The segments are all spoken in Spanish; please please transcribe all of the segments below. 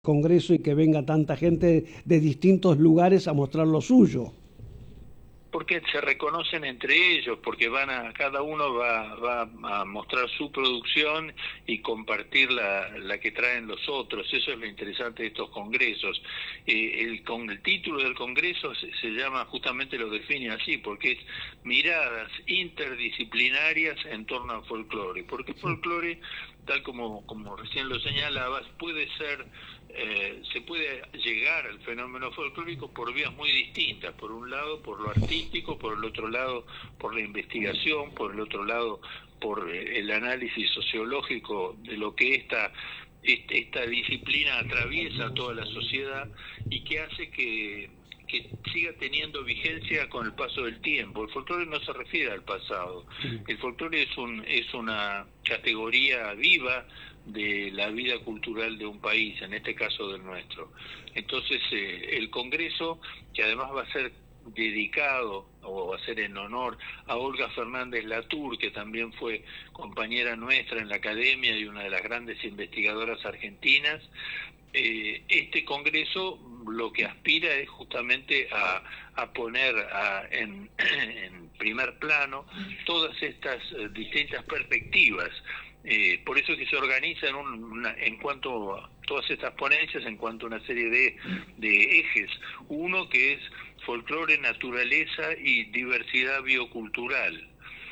Congreso y que venga tanta gente de distintos lugares a mostrar lo suyo. Porque se reconocen entre ellos, porque cada uno va a mostrar su producción y compartir la que traen los otros. Eso es lo interesante de estos congresos. El título del congreso se llama, justamente lo define así, porque es miradas interdisciplinarias en torno al folclore. Porque el folclore, tal como recién lo señalabas, se puede llegar al fenómeno folclórico por vías muy distintas. Por un lado, por lo artístico; por el otro lado, por la investigación; por el otro lado, por el análisis sociológico de lo que esta disciplina atraviesa a toda la sociedad y que hace que siga teniendo vigencia con el paso del tiempo. El folclore no se refiere al pasado. El folclore es una categoría viva de la vida cultural de un país, en este caso del nuestro. Entonces, el Congreso, que además va a ser dedicado, o va a ser en honor a Olga Fernández Latour, que también fue compañera nuestra en la academia y una de las grandes investigadoras argentinas. Este Congreso lo que aspira es justamente a poner en primer plano todas estas distintas perspectivas. Por eso es que se organiza en cuanto a todas estas ponencias, en cuanto a una serie de ejes. Uno que es folclore, naturaleza y diversidad biocultural.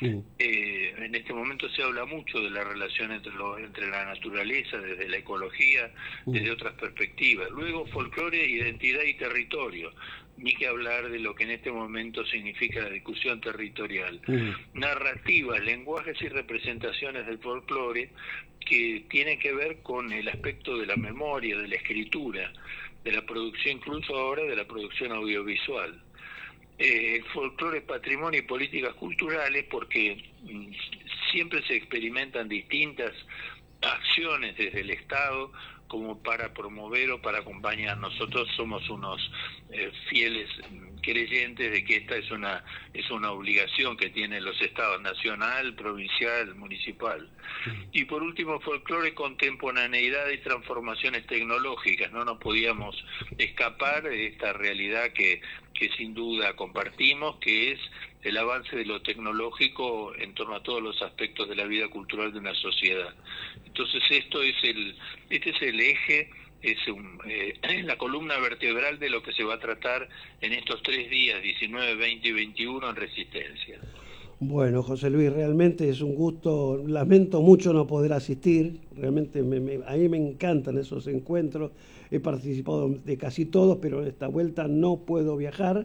En este momento se habla mucho de la relación entre la naturaleza, desde la ecología, desde otras perspectivas. Luego, folclore, identidad y territorio. Ni que hablar de lo que en este momento significa la discusión territorial. Narrativas, lenguajes y representaciones del folclore que tienen que ver con el aspecto de la memoria, de la escritura, de la producción, incluso ahora de la producción audiovisual. El folclore, patrimonio y políticas culturales, porque siempre se experimentan distintas acciones desde el Estado como para promover o para acompañar. Nosotros somos unos fieles creyentes de que esta es una obligación que tienen los estados nacional, provincial, municipal. Y por último, folclore, contemporaneidad y transformaciones tecnológicas. No nos podíamos escapar de esta realidad que sin duda compartimos, que es el avance de lo tecnológico en torno a todos los aspectos de la vida cultural de una sociedad. Entonces este es el eje, es la columna vertebral de lo que se va a tratar en estos 3 días, 19, 20 y 21, en Resistencia. Bueno, José Luis, realmente es un gusto. Lamento mucho no poder asistir. Realmente a mí me encantan esos encuentros. He participado de casi todos, pero esta vuelta no puedo viajar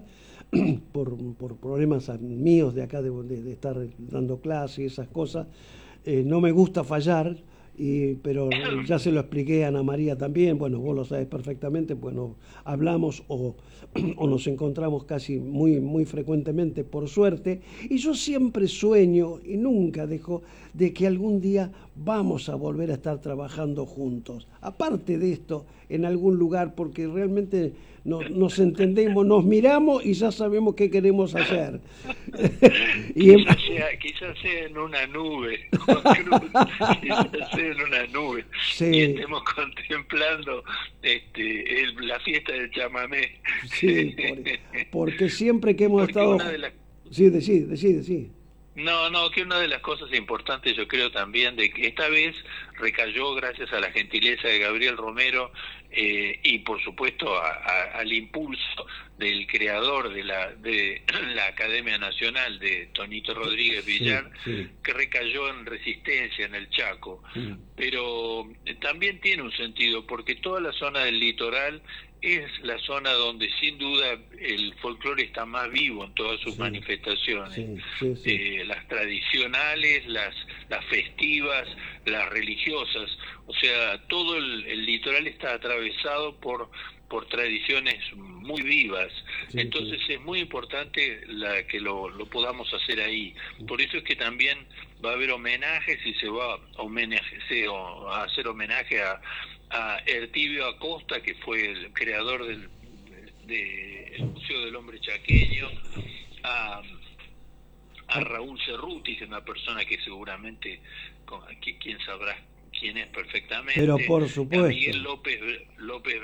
por problemas míos de acá, de estar dando clases y esas cosas. No me gusta fallar, pero ya se lo expliqué a Ana María también. Bueno, vos lo sabes perfectamente, bueno, hablamos o nos encontramos casi muy frecuentemente, por suerte, y yo siempre sueño y nunca dejo de que algún día vamos a volver a estar trabajando juntos. Aparte de esto, en algún lugar, porque realmente nos entendemos, nos miramos y ya sabemos qué queremos hacer. Quizás sea en una nube, Juan Cruz, quizás sea en una nube, sí. Y estemos contemplando la fiesta del chamamé. Sí, porque siempre que hemos estado... Sí, decí. No, que una de las cosas importantes, yo creo también, de que esta vez recayó gracias a la gentileza de Gabriel Romero y por supuesto al impulso del creador de la Academia Nacional, de Tonito Rodríguez Villar, sí. Que recayó en Resistencia, en el Chaco. Pero también tiene un sentido, porque toda la zona del litoral es la zona donde sin duda el folclore está más vivo en todas sus manifestaciones. Las tradicionales, las festivas, las religiosas. O sea, todo el litoral está atravesado por tradiciones muy vivas. Entonces es muy importante que lo podamos hacer ahí. Por eso es que también va a haber homenajes y se va a hacer homenaje a Ertibio Acosta, que fue el creador del Museo del Hombre Chaqueño, a Raúl Cerruti, que es una persona que seguramente, quién es perfectamente. Pero por A supuesto. Miguel López